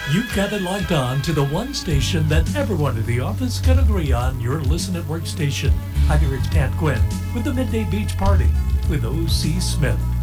You've got it locked on to the one station that everyone in the office can agree on, your Listen at Work station. Hi there, it's Pat Quinn with the Midday Beach Party with O.C. Smith.